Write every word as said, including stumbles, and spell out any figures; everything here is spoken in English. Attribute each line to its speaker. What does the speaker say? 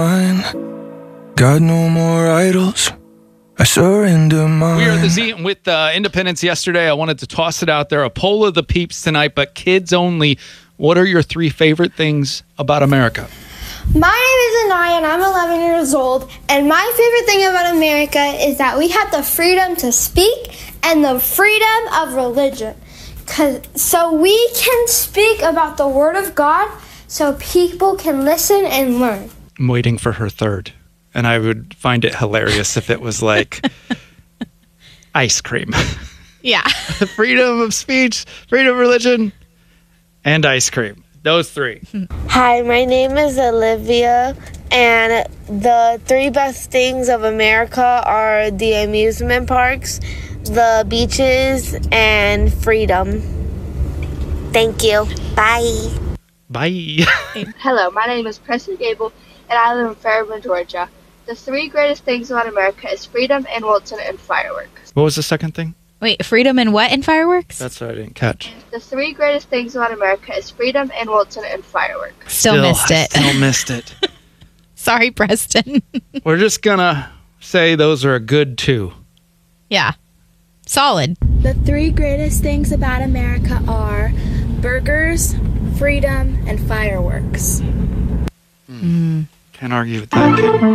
Speaker 1: Got no more idols. I surrender mine.
Speaker 2: We are the Z with uh, Independence yesterday. I wanted to toss it out there. A poll of the peeps tonight, but kids only. What are your three favorite things about America?
Speaker 3: My name is Anaya, and I'm eleven years old. And my favorite thing about America is that we have the freedom to speak and the freedom of religion. Cause, so we can speak about the Word of God so people can listen and learn.
Speaker 2: I'm waiting for her third. And I would find it hilarious if it was like ice cream.
Speaker 4: Yeah.
Speaker 2: Freedom of speech, freedom of religion, and ice cream. Those three.
Speaker 5: Hi, my name is Olivia, and the three best things of America are the amusement parks, the beaches, and freedom. Thank you. Bye.
Speaker 2: Bye.
Speaker 6: Hello, my name is Preston Gable, and I live in Fairburn, Georgia. The three greatest things about America is freedom and Wilson and fireworks.
Speaker 2: What was the second thing?
Speaker 4: Wait, freedom and what and fireworks?
Speaker 2: That's what I didn't catch.
Speaker 6: The three greatest things about America is freedom and Wilson and fireworks.
Speaker 4: Still,
Speaker 2: Still
Speaker 4: missed it.
Speaker 2: Still missed it.
Speaker 4: Sorry, Preston.
Speaker 2: We're just gonna say those are a good two.
Speaker 4: Yeah. Solid.
Speaker 7: The three greatest things about America are burgers, freedom, and fireworks.
Speaker 2: Mm. Can't argue with that, kid.